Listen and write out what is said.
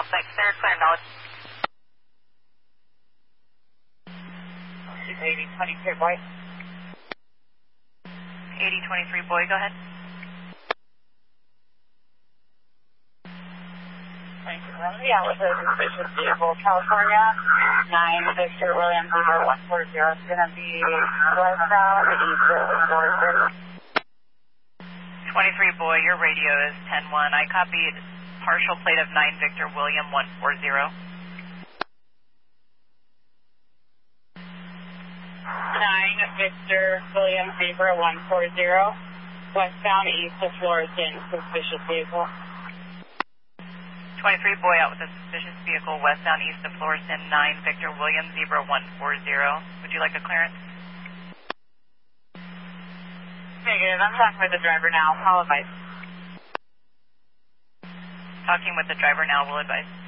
thanks. They're clear knowledge. 8023 boy. 8023 boy, go ahead. Yeah, with a suspicious vehicle, California, 9 Victor William 0140. It's going to be westbound, east of Florissant. 23 boy, your radio is 10-1. I copied partial plate of 9 Victor William 140. 9 Victor William Zebra 140, westbound, east of Florissant, suspicious vehicle. 23 boy out with a suspicious vehicle westbound east of Florissant, 9 Victor William Zebra 140. Would you like a clearance? Negative. I'm talking with the driver now. I'll advise. Talking with the driver now. Will advise.